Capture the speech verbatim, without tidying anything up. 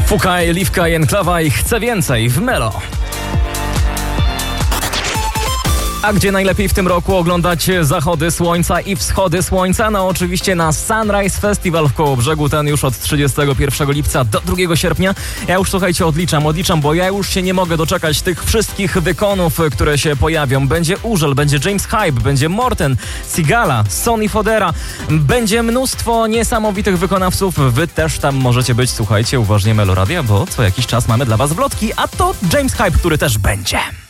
Fukaj, Liwka, Enklawa i Chcę Więcej w Melo. A gdzie najlepiej w tym roku oglądać zachody słońca i wschody słońca? No oczywiście na Sunrise Festival w Kołobrzegu, ten już od trzydziestego pierwszego lipca do drugiego sierpnia. Ja już, słuchajcie, odliczam, odliczam, bo ja już się nie mogę doczekać tych wszystkich wykonów, które się pojawią. Będzie Urzel, będzie James Hype, będzie Morten, Sigala, Sonny Fodera. Będzie mnóstwo niesamowitych wykonawców. Wy też tam możecie być, słuchajcie, uważnie Meloradia, bo co jakiś czas mamy dla was wlotki, a to James Hype, który też będzie.